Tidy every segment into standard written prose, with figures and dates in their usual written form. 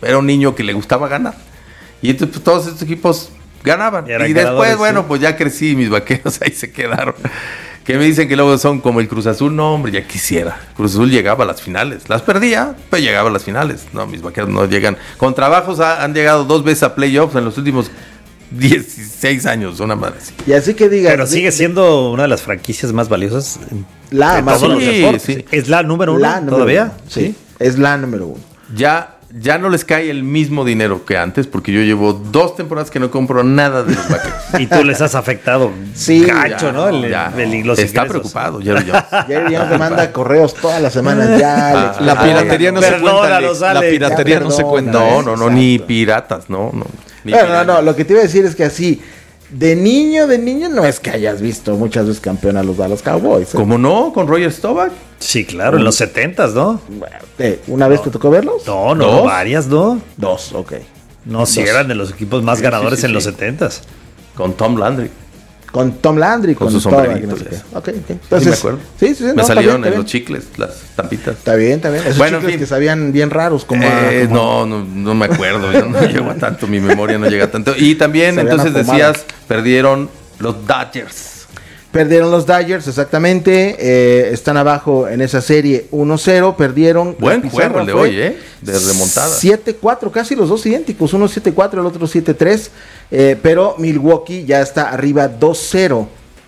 era un niño que le gustaba ganar. Y entonces pues, todos estos equipos ganaban. Y después, bueno, pues ya crecí, mis Vaqueros ahí se quedaron. Que me dicen que luego son como el Cruz Azul. No, hombre, ya quisiera. Cruz Azul llegaba a las finales. Las perdía, pero llegaba a las finales. No, mis Vaqueros no llegan. Con trabajos han llegado 2 veces a playoffs en los últimos 16 años, una madre. Y así que diga. Pero sigue siendo una de las franquicias más valiosas. La más sí. ¿Es la número 1 todavía? Sí, es la número 1. Ya no les cae el mismo dinero que antes, porque yo llevo 2 temporadas que no compro nada de los Vaqueros. Y tú les has afectado gacho, ya, ¿no? Los está preocupado, Jerry Jones. Jerry Jones me manda correos todas las semanas ya. La piratería no se cuenta, Alex. La piratería no se cuenta. No, ni piratas, no. No, lo que te iba a decir es que así, de niño, no es que hayas visto muchas veces campeón a los Dallas Cowboys. ¿Cómo no? ¿Con Roger Staubach? Sí, claro, en los 70s, ¿no? ¿Una vez te tocó verlos? No, varias, ¿no? 2, ok. No, sí, eran de los equipos más ganadores en los 70s. Con Tom Landry. Con Tom Landry, con su sombrerito. Ok. Entonces, sí, me acuerdo. Sí, me salieron en los chicles, las tampitas. Está bien. Esos chicles que sabían bien raros. No me acuerdo. Yo no llego a tanto, mi memoria no llega a tanto. Y también, entonces decías, perdieron los Dodgers. Perdieron los Dodgers, exactamente. Están abajo en esa serie 1-0. Perdieron. Buen juego el de hoy, de remontada. 7-4, casi los dos idénticos. Uno 7-4, el otro 7-3. Pero Milwaukee ya está arriba 2-0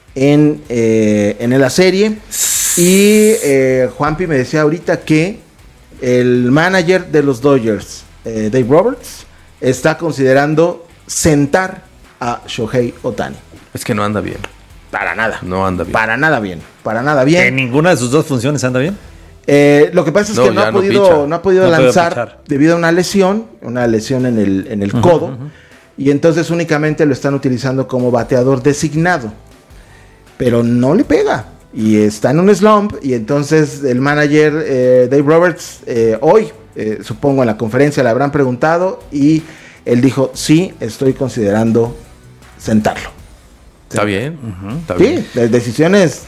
en la serie. Y Juanpi me decía ahorita que el manager de los Dodgers, Dave Roberts, está considerando sentar a Shohei Ohtani. Es que no anda bien. Para nada. No anda bien. Para nada bien. ¿En ninguna de sus 2 funciones anda bien? Lo que pasa es que no ha podido lanzar debido a una lesión en el codo. Y entonces únicamente lo están utilizando como bateador designado. Pero no le pega. Y está en un slump. Y entonces el manager Dave Roberts hoy, supongo en la conferencia le habrán preguntado. Y él dijo, sí, estoy considerando sentarlo. Está bien. Está bien. Decisiones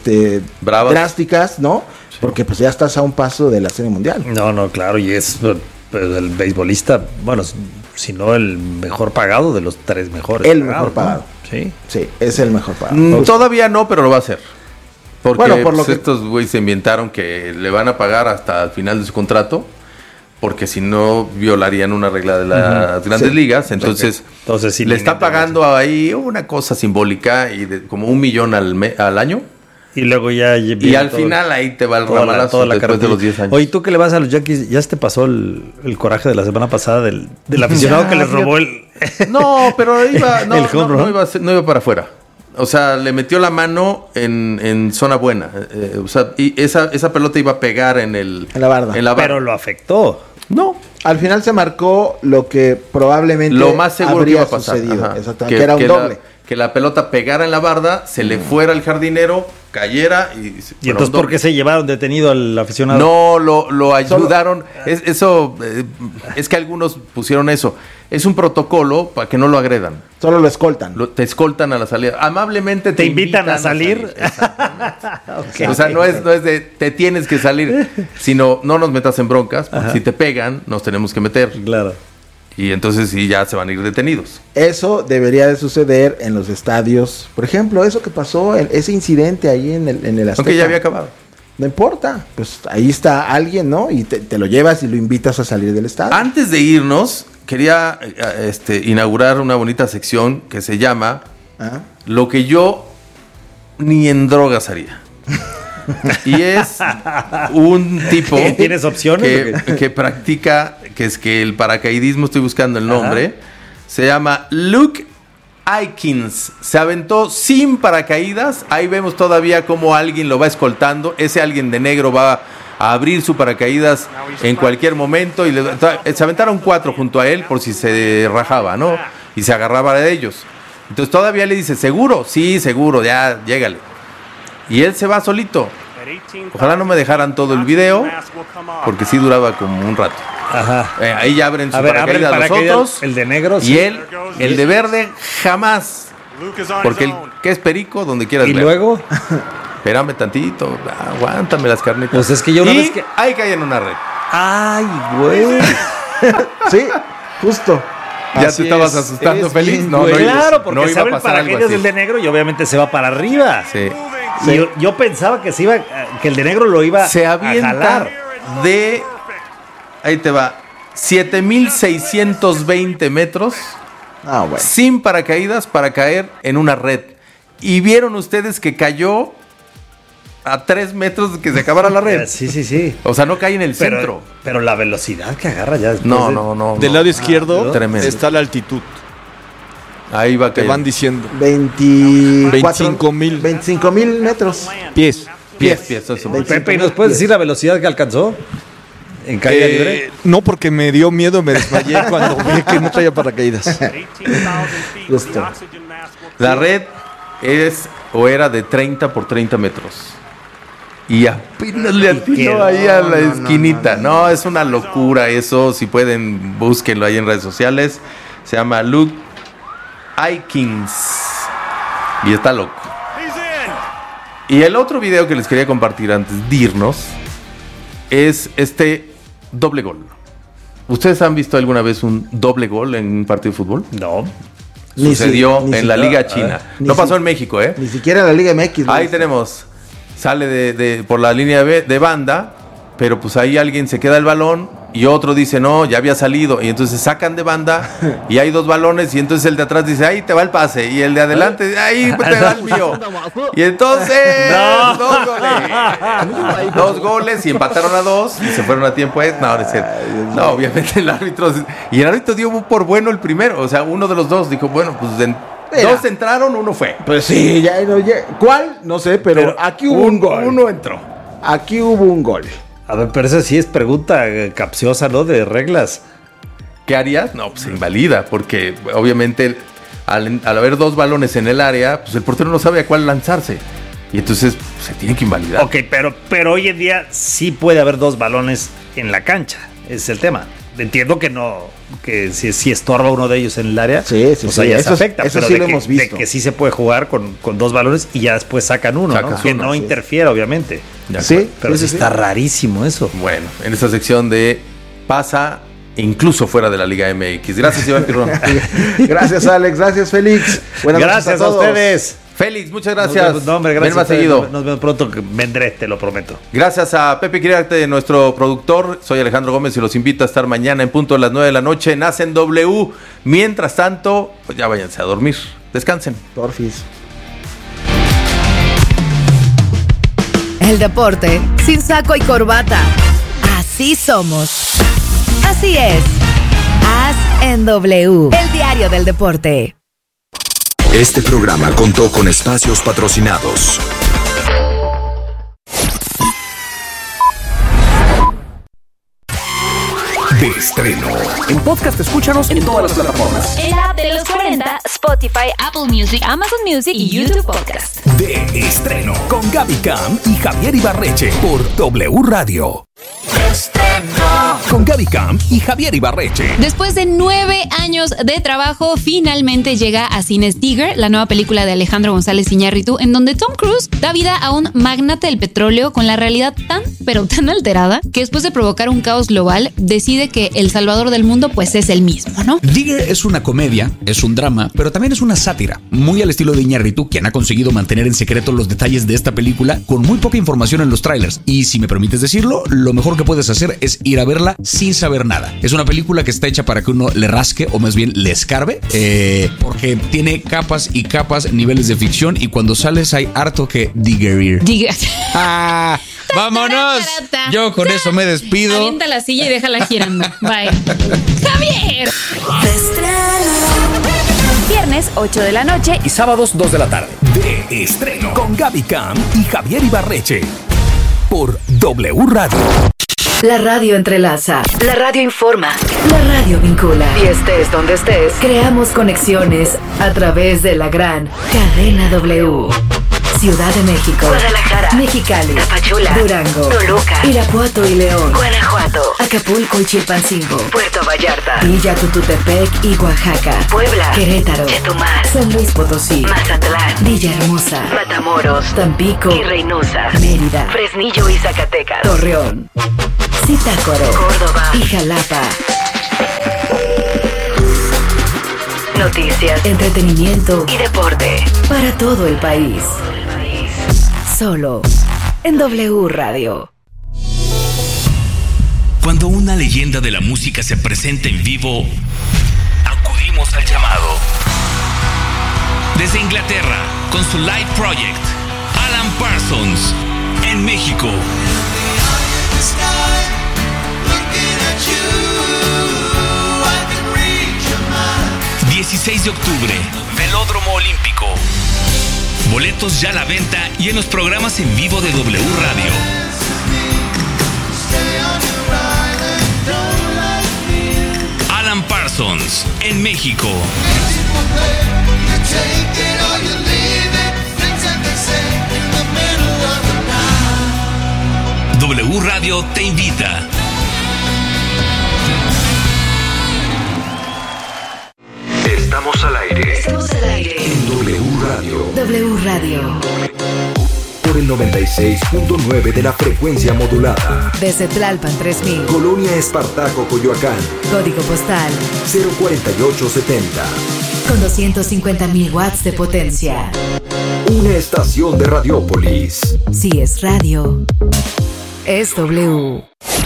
drásticas, ¿no? Sí. Porque pues ya estás a un paso de la Serie Mundial. No, claro, y es el beisbolista, bueno, si no el mejor pagado de los 3 mejores. El mejor pagado. ¿No? Sí, es el mejor pagado. Todavía no, pero lo va a hacer. Porque estos güeyes se inventaron que le van a pagar hasta el final de su contrato. Porque si no violarían una regla de las grandes ligas, entonces sí, le está pagando ahí una cosa simbólica y como $1 millón al año. Y luego ya y al final ahí te va el ramalazo después de los 10 años. Oye, tú que le vas a los Yankees, ¿ya te pasó el coraje de la semana pasada del aficionado que les robó el No, pero iba no iba para afuera. O sea, le metió la mano en zona buena. O sea, y esa pelota iba a pegar en la barda. Pero lo afectó. No. Al final se marcó lo que probablemente lo más seguro que iba a pasar. Exactamente, que era un doble. Que la pelota pegara en la barda, se le fuera al jardinero, cayera y entonces ¿por qué se llevaron detenido al aficionado? No, lo ayudaron. Es que algunos pusieron eso. Es un protocolo para que no lo agredan. Solo lo escoltan. Te escoltan a la salida. Amablemente te invitan a salir. Okay. O sea, no es de te tienes que salir, sino no nos metas en broncas, porque si te pegan, nos tenemos que meter. Claro. Y entonces sí, ya se van a ir detenidos. Eso debería de suceder en los estadios. Por ejemplo, eso que pasó, ese incidente ahí en el Azteca. Aunque ya había acabado. No importa, pues ahí está alguien, ¿no? Y te lo llevas y lo invitas a salir del estadio. Antes de irnos, quería inaugurar una bonita sección que se llama Lo que yo ni en drogas haría. Y es un tipo ¿Tienes opciones? Que practica, que es que el paracaidismo, estoy buscando el nombre, se llama Luke Aikins. Se aventó sin paracaídas. Ahí vemos todavía cómo alguien lo va escoltando. Ese alguien de negro va a abrir su paracaídas en cualquier momento. Y se aventaron 4 junto a él por si se rajaba, ¿no? Y se agarraba de ellos. Entonces todavía le dice, ¿seguro? Sí, seguro, ya, llégale. Y él se va solito. Ojalá no me dejaran todo el video, porque sí duraba como un rato. Ahí ya abren su paracaídas los otros. El de negro, y él, el de verde, jamás. Porque el que es perico, donde quieras ver. ¿Y luego? Espérame tantito, aguántame las carnitas. Pues es que yo una vez ahí cae en una red. ¡Ay, güey! Sí, justo. ¿Ya te estabas asustando, Félix? No, claro, porque se abre el paracaídas del de negro y obviamente se va para arriba. Sí. Yo pensaba que que el de negro lo iba a jalar. Ahí te va, 7,620 metros sin paracaídas para caer en una red. Y vieron ustedes que cayó a 3 metros de que se acabara la red. Sí. O sea, no cae en el centro. Pero la velocidad que agarra ya después No. Del lado izquierdo está la altitud. Ahí va a caer. Te van diciendo 25,000 metros. Pies. Eso. Pepe, ¿y nos puedes decir la velocidad que alcanzó en caída libre? No, porque me dio miedo, me desmayé cuando vi que no traía paracaídas. Justo. La red era de 30 por 30 metros. Y apenas le atinó ahí a la esquinita. No, es una locura eso. Si pueden, búsquenlo ahí en redes sociales. Se llama Luke Aikins. Y está loco. Y el otro video que les quería compartir antes de irnos es este doble gol. ¿Ustedes han visto alguna vez un doble gol en un partido de fútbol? No. Sucedió en la Liga China. No pasó en México, ¿eh? Ni siquiera en la Liga MX. Ahí tenemos. Sale por la línea de banda, pero pues ahí alguien se queda el balón y otro dice, no, ya había salido. Y entonces sacan de banda y hay 2 balones y entonces el de atrás dice, ahí te va el pase. Y el de adelante, ahí te va el mío. Y entonces, 2 goles. 2 goles y empataron a 2 y se fueron a tiempo. No, obviamente el árbitro. Y el árbitro dio por bueno el primero. O sea, uno de los dos dijo, bueno, pues 2 entraron, 1 fue. Pues sí, ¿cuál? No sé, pero aquí hubo un gol. 1 entró. Aquí hubo un gol. A ver, pero esa sí es pregunta capciosa, ¿no? De reglas. ¿Qué harías? No, pues se invalida, porque obviamente al haber 2 balones en el área, pues el portero no sabe a cuál lanzarse. Y entonces se tiene que invalidar. Ok, pero hoy en día sí puede haber 2 balones en la cancha. Ese es el tema. Entiendo que si estorba uno de ellos en el área, sí, ya se afecta. Eso pero sí lo hemos visto. De que sí se puede jugar con 2 balones y ya después sacan uno, que no interfiera, obviamente. Sí, pero sí está rarísimo eso. Bueno, en esta sección de pasa incluso fuera de la Liga MX. Gracias, Iván Pirrón. Gracias, Alex. Gracias, Félix. Buenas noches a ustedes. Félix, muchas gracias. No, hombre, gracias. Ven más seguido. Nos vemos pronto, vendré, te lo prometo. Gracias a Pepe Quirarte, nuestro productor. Soy Alejandro Gómez y los invito a estar mañana en punto de las 9 de la noche en Hacen W. Mientras tanto, pues ya váyanse a dormir. Descansen. Porfis. El deporte sin saco y corbata. Así somos. Así es. Haz en W. El diario del deporte. Este programa contó con espacios patrocinados. De estreno. En podcast, escúchanos en todas las plataformas. El app de los 40, Spotify, Apple Music, Amazon Music y YouTube Podcast. De estreno. Con Gaby Cam y Javier Ibarreche por W Radio. Con Gaby Cam y Javier Ibarreche. Después de 9 años de trabajo, finalmente llega a cines Digger, la nueva película de Alejandro González Iñárritu, en donde Tom Cruise da vida a un magnate del petróleo con la realidad tan, pero tan alterada, que después de provocar un caos global, decide que el salvador del mundo pues es el mismo, ¿no? Digger es una comedia, es un drama, pero también es una sátira, muy al estilo de Iñárritu, quien ha conseguido mantener en secreto los detalles de esta película con muy poca información en los trailers. Y si me permites decirlo, lo mejor que puedes hacer es ir a verla sin saber nada. Es una película que está hecha para que uno le rasque o más bien le escarbe, porque tiene capas y capas, niveles de ficción, y cuando sales hay harto que digerir. ¡Vámonos! Yo con eso me despido. Avienta la silla y déjala girando. Bye. ¡Javier! Viernes 8 de la noche y sábados 2 de la tarde. De estreno con Gaby Cam y Javier Ibarreche por W Radio. La radio entrelaza, la radio informa, la radio vincula. Y estés donde estés, creamos conexiones a través de la gran cadena W. Ciudad de México, Guadalajara, Mexicali, Tapachula, Durango, Toluca, Irapuato y León, Guanajuato, Acapulco y Chilpancingo, Puerto Vallarta, Villa Tututepec y Oaxaca, Puebla, Querétaro, Chetumal, San Luis Potosí, Mazatlán, Villahermosa, Matamoros, Tampico y Reynosa, Mérida, Fresnillo y Zacatecas, Torreón, Zitácuaro, Córdoba y Jalapa. noticias, entretenimiento y deporte para todo el país. Solo en W Radio. Cuando una leyenda de la música se presenta en vivo, acudimos al llamado. Desde Inglaterra, con su Live Project, Alan Parsons, en México. 16 de octubre, Velódromo Olímpico. Boletos ya a la venta y en los programas en vivo de W Radio. Alan Parsons, en México. W Radio te invita. Estamos al aire. Estamos al aire. En W Radio. W Radio. Por el 96.9 de la frecuencia modulada. Desde Tlalpan 3000. Colonia Espartaco, Coyoacán. Código postal 04870. Con 250,000 watts de potencia. Una estación de Radiópolis. Si es radio, es W.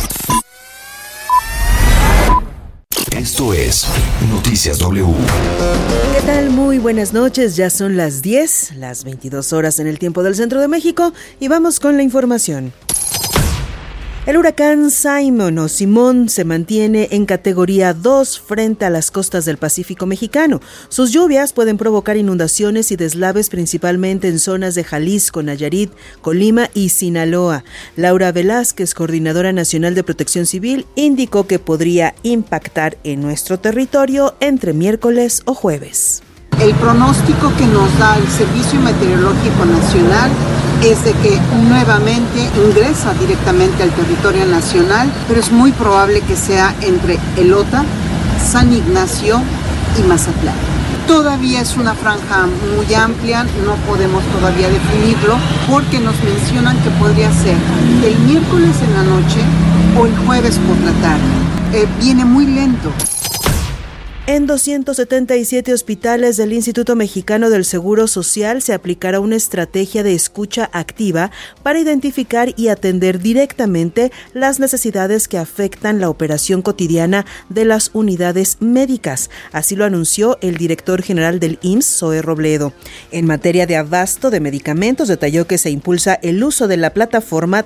Esto es Noticias W. ¿Qué tal? Muy buenas noches. Ya son las 10, las 22 horas en el tiempo del Centro de México y vamos con la información. El huracán Simón se mantiene en categoría 2 frente a las costas del Pacífico mexicano. Sus lluvias pueden provocar inundaciones y deslaves principalmente en zonas de Jalisco, Nayarit, Colima y Sinaloa. Laura Velázquez, coordinadora nacional de Protección Civil, indicó que podría impactar en nuestro territorio entre miércoles o jueves. El pronóstico que nos da el Servicio Meteorológico Nacional es de que nuevamente ingresa directamente al territorio nacional, pero es muy probable que sea entre Elota, San Ignacio y Mazatlán. Todavía es una franja muy amplia, no podemos todavía definirlo porque nos mencionan que podría ser el miércoles en la noche o el jueves por la tarde. Viene muy lento. En 277 hospitales del Instituto Mexicano del Seguro Social se aplicará una estrategia de escucha activa para identificar y atender directamente las necesidades que afectan la operación cotidiana de las unidades médicas. Así lo anunció el director general del IMSS, Zoe Robledo. En materia de abasto de medicamentos, detalló que se impulsa el uso de la plataforma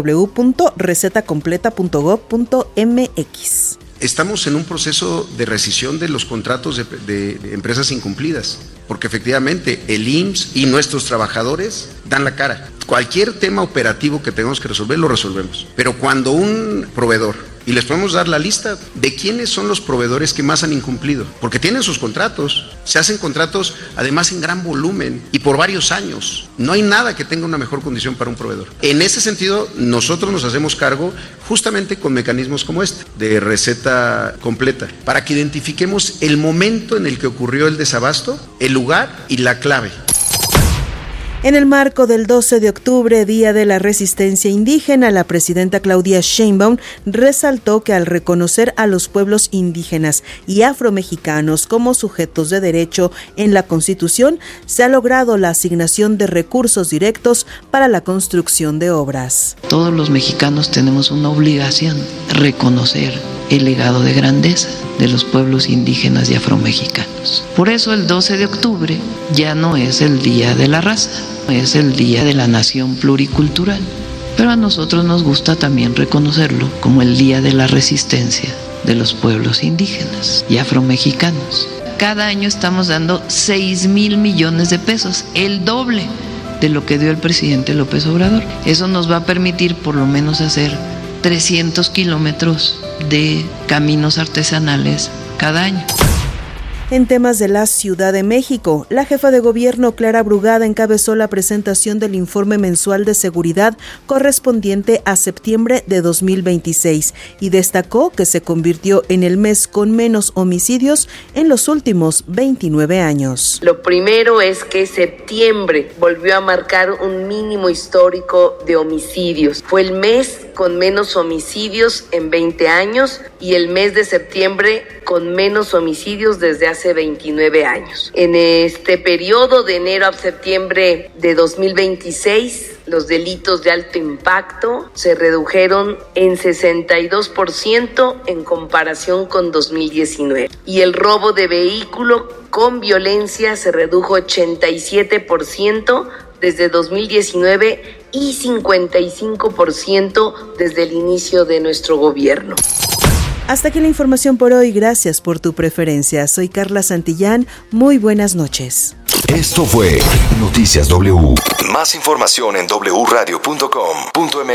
www.recetacompleta.gov.mx. Estamos en un proceso de rescisión de los contratos de empresas incumplidas, porque efectivamente el IMSS y nuestros trabajadores dan la cara. Cualquier tema operativo que tengamos que resolver, lo resolvemos. Pero cuando un proveedor, y les podemos dar la lista de quiénes son los proveedores que más han incumplido, porque tienen sus contratos, se hacen contratos además en gran volumen y por varios años. No hay nada que tenga una mejor condición para un proveedor. En ese sentido, nosotros nos hacemos cargo justamente con mecanismos como este, de receta completa, para que identifiquemos el momento en el que ocurrió el desabasto, el lugar y la clave. En el marco del 12 de octubre, Día de la Resistencia Indígena, la presidenta Claudia Sheinbaum resaltó que al reconocer a los pueblos indígenas y afromexicanos como sujetos de derecho en la Constitución, se ha logrado la asignación de recursos directos para la construcción de obras. Todos los mexicanos tenemos una obligación, reconocer el legado de grandeza de los pueblos indígenas y afromexicanos. Por eso el 12 de octubre ya no es el Día de la Raza, es el Día de la Nación Pluricultural. Pero a nosotros nos gusta también reconocerlo como el Día de la Resistencia de los pueblos indígenas y afromexicanos. Cada año estamos dando 6,000 millones de pesos, el doble de lo que dio el presidente López Obrador. Eso nos va a permitir por lo menos hacer 300 kilómetros de caminos artesanales cada año. En temas de la Ciudad de México, la jefa de gobierno Clara Brugada encabezó la presentación del informe mensual de seguridad correspondiente a septiembre de 2026 y destacó que se convirtió en el mes con menos homicidios en los últimos 29 años. Lo primero es que septiembre volvió a marcar un mínimo histórico de homicidios. Fue el mes con menos homicidios en 20 años y el mes de septiembre con menos homicidios desde hace 29 años. En este periodo de enero a septiembre de 2026, los delitos de alto impacto se redujeron en 62% en comparación con 2019. Y el robo de vehículo con violencia se redujo 87% desde 2019 y 55% desde el inicio de nuestro gobierno. Hasta aquí la información por hoy. Gracias por tu preferencia. Soy Carla Santillán. Muy buenas noches. Esto fue Noticias W. Más información en wradio.com.mx.